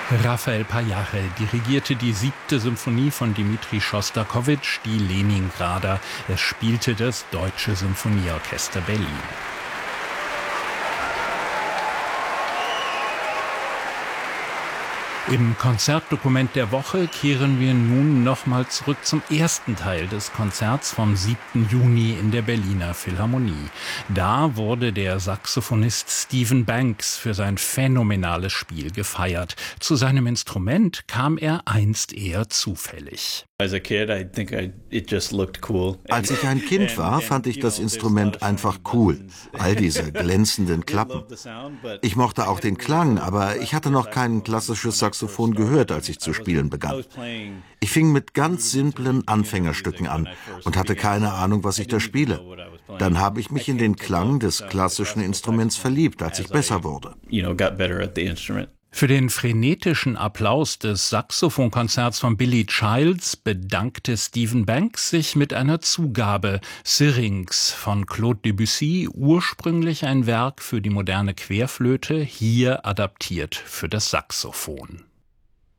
Rafael Pajare dirigierte die 7. Symphonie von Dmitri Schostakowitsch, die Leningrader. Es spielte das Deutsche Symphonieorchester Berlin. Im Konzertdokument der Woche kehren wir nun nochmal zurück zum ersten Teil des Konzerts vom 7. Juni in der Berliner Philharmonie. Da wurde der Saxophonist Stephen Banks für sein phänomenales Spiel gefeiert. Zu seinem Instrument kam er einst eher zufällig. Als ich ein Kind war, fand ich das Instrument einfach cool. All diese glänzenden Klappen. Ich mochte auch den Klang, aber ich hatte noch kein klassisches Saxophon gehört, als ich zu spielen begann. Ich fing mit ganz simplen Anfängerstücken an und hatte keine Ahnung, was ich da spiele. Dann habe ich mich in den Klang des klassischen Instruments verliebt, als ich besser wurde. Für den frenetischen Applaus des Saxophonkonzerts von Billy Childs bedankte Stephen Banks sich mit einer Zugabe. Syrinx von Claude Debussy, ursprünglich ein Werk für die moderne Querflöte, hier adaptiert für das Saxophon.